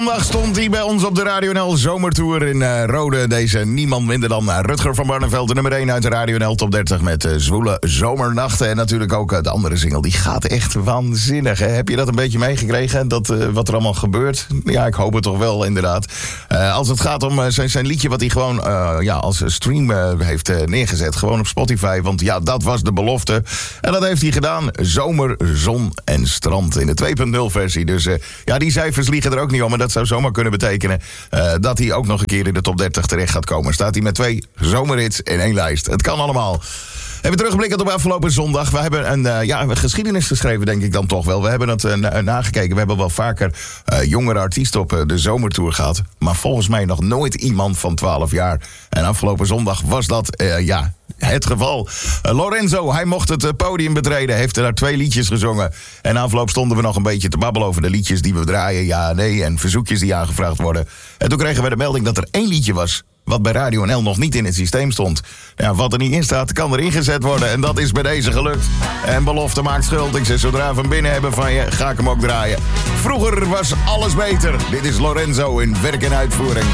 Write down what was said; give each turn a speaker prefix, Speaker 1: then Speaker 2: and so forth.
Speaker 1: Zondag stond hij bij ons op de Radio NL Zomertour in Rode. Deze niemand minder dan Rutger van Barneveld, de nummer 1 uit de Radio NL Top 30 met zwoele zomernachten. En natuurlijk ook de andere single, die gaat echt waanzinnig. Hè? Heb je dat een beetje meegekregen, wat er allemaal gebeurt? Ja, ik hoop het toch wel, inderdaad. Als het gaat om zijn liedje wat hij gewoon als stream heeft neergezet, gewoon op Spotify. Want ja, dat was de belofte. En dat heeft hij gedaan. Zomer, zon en strand in de 2.0 versie. Dus die cijfers liegen er ook niet om. En dat zou zomaar kunnen betekenen dat hij ook nog een keer in de top 30 terecht gaat komen. Staat hij met 2 zomerhits in 1 lijst. Het kan allemaal. Even terugblikkend op afgelopen zondag. We hebben een geschiedenis geschreven, denk ik dan toch wel. We hebben het nagekeken. We hebben wel vaker jongere artiesten op de zomertour gehad. Maar volgens mij nog nooit iemand van 12 jaar. En afgelopen zondag was dat het geval. Lorenzo, hij mocht het podium betreden. Heeft er daar 2 liedjes gezongen. En na afloop stonden we nog een beetje te babbelen over de liedjes die we draaien. Ja, nee, en verzoekjes die aangevraagd worden. En toen kregen we de melding dat er 1 liedje was wat bij Radio NL nog niet in het systeem stond. Ja, wat er niet in staat, kan er ingezet worden. En dat is bij deze gelukt. En belofte maakt schuld. Ik zeg, zodra we hem binnen hebben van je, ga ik hem ook draaien. Vroeger was alles beter. Dit is Lorenzo in werk en uitvoering.